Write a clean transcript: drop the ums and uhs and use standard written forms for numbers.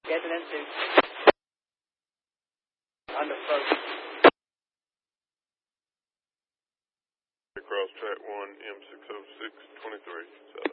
Get an M2. Under approach. Across track 1, M60623, south.